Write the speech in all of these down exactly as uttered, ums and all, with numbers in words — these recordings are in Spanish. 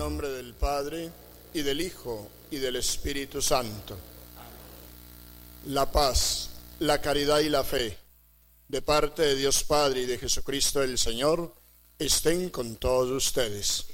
nombre del Padre, y del Hijo, y del Espíritu Santo. La paz, la caridad y la fe, de parte de Dios Padre y de Jesucristo el Señor, estén con todos ustedes.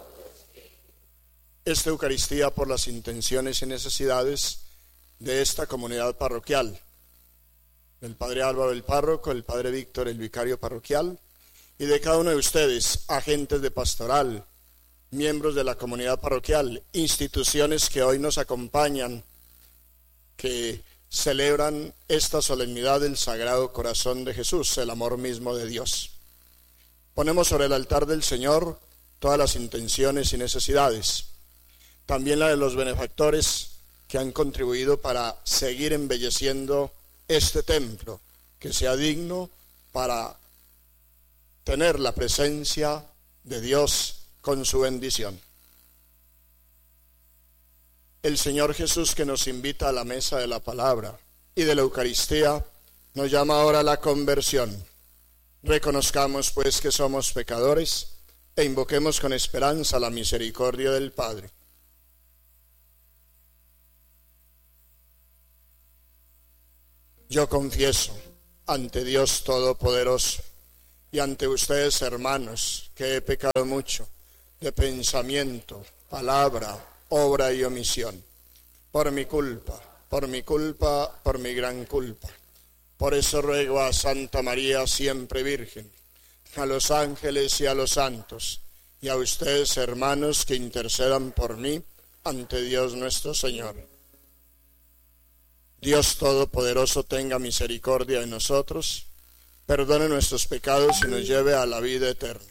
Esta Eucaristía por las intenciones y necesidades de esta comunidad parroquial, del Padre Álvaro el párroco, el Padre Víctor el vicario parroquial, y de cada uno de ustedes, agentes de pastoral, miembros de la comunidad parroquial, instituciones que hoy nos acompañan, que celebran esta solemnidad del Sagrado Corazón de Jesús, el amor mismo de Dios. Ponemos sobre el altar del Señor todas las intenciones y necesidades, también la de los benefactores que han contribuido para seguir embelleciendo este templo, que sea digno para tener la presencia de Dios con su bendición. El Señor Jesús, que nos invita a la mesa de la palabra y de la Eucaristía, nos llama ahora a la conversión. Reconozcamos pues que somos pecadores e invoquemos con esperanza la misericordia del Padre. Yo confieso ante Dios Todopoderoso y ante ustedes, hermanos, que he pecado mucho de pensamiento, palabra, obra y omisión, por mi culpa, por mi culpa, por mi gran culpa. Por eso ruego a Santa María, siempre Virgen, a los ángeles y a los santos, y a ustedes, hermanos, que intercedan por mí ante Dios nuestro Señor. Dios Todopoderoso tenga misericordia de nosotros, perdone nuestros pecados y nos lleve a la vida eterna.